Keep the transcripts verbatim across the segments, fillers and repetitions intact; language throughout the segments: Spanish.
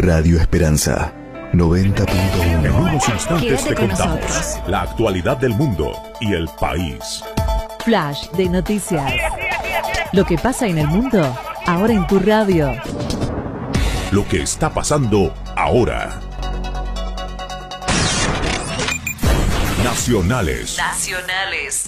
Radio Esperanza noventa punto uno. En unos instantes Quédate te con contamos nosotros. la actualidad del mundo y el país. Flash de noticias. Lo que pasa en el mundo, ahora en tu radio. Lo que está pasando ahora. Nacionales. Nacionales.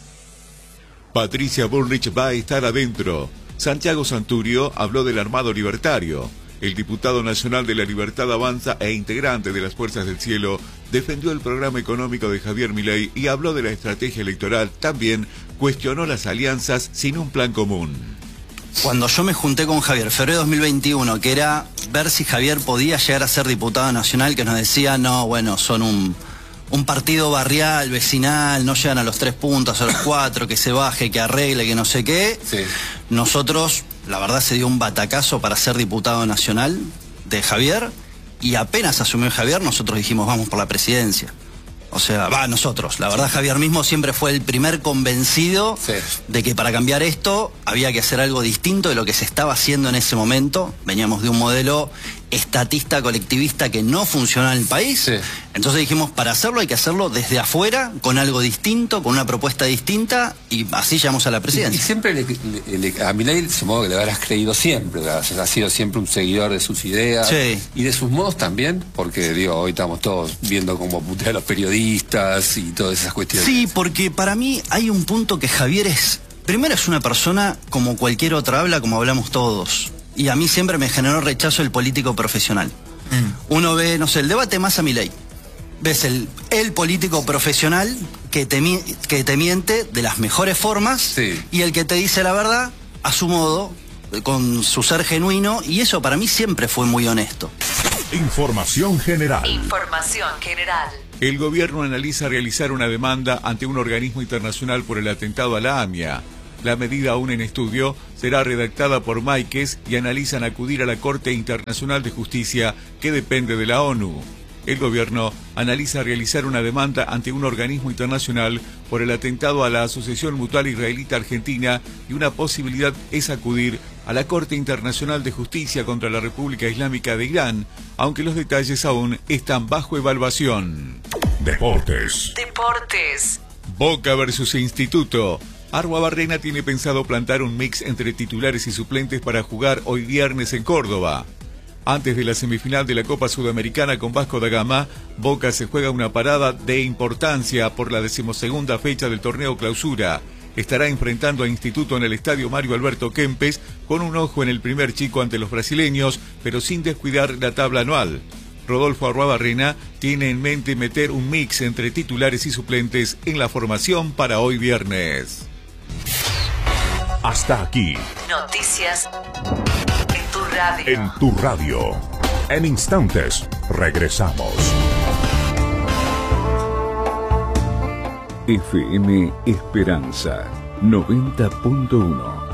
Patricia Bullrich va a estar adentro. Santiago Santurio habló del Armado Libertario. El diputado nacional de la Libertad Avanza e integrante de las Fuerzas del Cielo defendió el programa económico de Javier Milei y habló de la estrategia electoral. También cuestionó las alianzas sin un plan común. Cuando yo me junté con Javier, febrero de dos mil veintiuno, que era ver si Javier podía llegar a ser diputado nacional, que nos decía, no, bueno, son un, un partido barrial, vecinal, no llegan a los tres puntos, a los cuatro, que se baje, que arregle, que no sé qué. Sí. Nosotros, la verdad, se dio un batacazo para ser diputado nacional de Javier, y apenas asumió Javier, nosotros dijimos, vamos por la presidencia. O sea, va, nosotros. La verdad, Javier mismo siempre fue el primer convencido sí. de que para cambiar esto había que hacer algo distinto de lo que se estaba haciendo en ese momento. Veníamos de un modelo estatista, colectivista, que no funcionaba en el país. Sí. Entonces dijimos, para hacerlo hay que hacerlo desde afuera, con algo distinto, con una propuesta distinta, y así llegamos a la presidencia. Y, y siempre le, le, le, a Milei, supongo que le habrás creído siempre, ha sido siempre un seguidor de sus ideas sí. y de sus modos también, porque digo, hoy estamos todos viendo cómo putea a los periodistas y todas esas cuestiones. Sí, porque para mí hay un punto que Javier es, primero es una persona como cualquier otra, habla como hablamos todos. Y a mí siempre me generó rechazo el político profesional. Mm. Uno ve, no sé, el debate más a Milei. Ves el, el político profesional que te, que te miente de las mejores formas sí. y el que te dice la verdad a su modo, con su ser genuino, y eso para mí siempre fue muy honesto. Información general. Información general. El gobierno analiza realizar una demanda ante un organismo internacional por el atentado a la AMIA. La medida, aún en estudio, será redactada por Máiquez y analizan acudir a la Corte Internacional de Justicia, que depende de la ONU. El gobierno analiza realizar una demanda ante un organismo internacional por el atentado a la Asociación Mutual Israelita Argentina, y una posibilidad es acudir a la Corte Internacional de Justicia contra la República Islámica de Irán, aunque los detalles aún están bajo evaluación. Deportes. Deportes. Boca versus Instituto. Arruabarrena tiene pensado plantar un mix entre titulares y suplentes para jugar hoy viernes en Córdoba. Antes de la semifinal de la Copa Sudamericana con Vasco da Gama, Boca se juega una parada de importancia por la decimosegunda fecha del torneo Clausura. Estará enfrentando a Instituto en el estadio Mario Alberto Kempes, con un ojo en el primer chico ante los brasileños, pero sin descuidar la tabla anual. Rodolfo Arruabarrena tiene en mente meter un mix entre titulares y suplentes en la formación para hoy viernes. Hasta aquí. Noticias en tu radio. En tu radio. En instantes regresamos. F M Esperanza noventa punto uno.